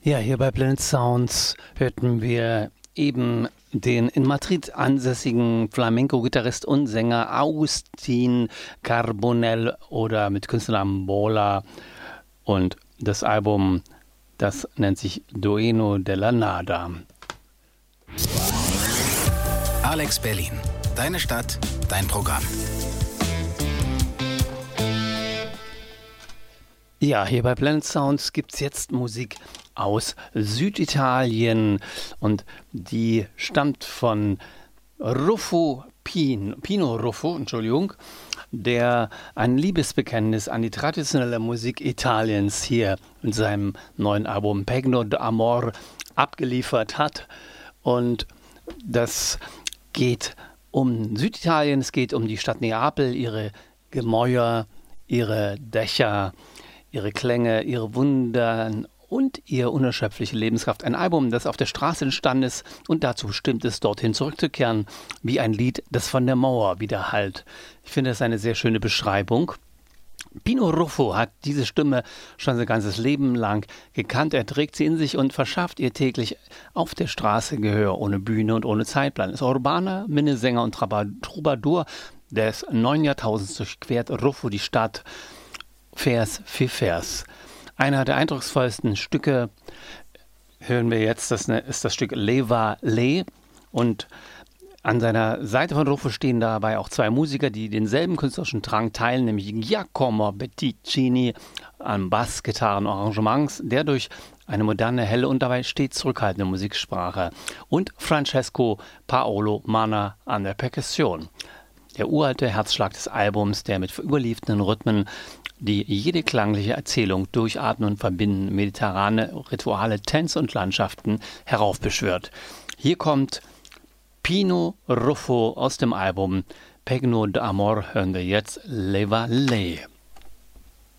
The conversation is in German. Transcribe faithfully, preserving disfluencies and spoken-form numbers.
Ja, hier bei Blended Sounds hörten wir eben den in Madrid ansässigen Flamenco-Gitarrist und Sänger Agustín Carbonell oder mit Künstlernamen Bola. Und das Album, das nennt sich Dueño de la Nada. Alex Berlin. Deine Stadt, dein Programm. Ja, hier bei Blended Sounds gibt es jetzt Musik aus Süditalien und die stammt von Ruffo Pin, Pino Ruffo, Entschuldigung, der ein Liebesbekenntnis an die traditionelle Musik Italiens hier in seinem neuen Album Pegno d'Amor abgeliefert hat. Und das geht um Süditalien, es geht um die Stadt Neapel, ihre Gemäuer, ihre Dächer, ihre Klänge, ihre Wundern und ihre unerschöpfliche Lebenskraft. Ein Album, das auf der Straße entstanden ist und dazu bestimmt ist, dorthin zurückzukehren, wie ein Lied, das von der Mauer widerhallt. Ich finde das eine sehr schöne Beschreibung. Pino Ruffo hat diese Stimme schon sein ganzes Leben lang gekannt. Er trägt sie in sich und verschafft ihr täglich auf der Straße Gehör, ohne Bühne und ohne Zeitplan. Er ist urbaner Minnesänger und Troubadour des neuen Jahrtausends durchquert Ruffo die Stadt Vers für Vers. Einer der eindrucksvollsten Stücke hören wir jetzt, das ist das Stück Leva Le, und an seiner Seite von Ruffo stehen dabei auch zwei Musiker, die denselben künstlerischen Drang teilen, nämlich Giacomo Betticini an Bass, Gitarren, Arrangements, der durch eine moderne, helle und dabei stets zurückhaltende Musiksprache, und Francesco Paolo Manna an der Perkussion. Der uralte Herzschlag des Albums, der mit überlieferten Rhythmen die jede klangliche Erzählung durchatmen und verbinden, mediterrane Rituale, Tänze und Landschaften heraufbeschwört. Hier kommt Pino Ruffo aus dem Album Pegno d'Amor, hören wir jetzt Leva Le.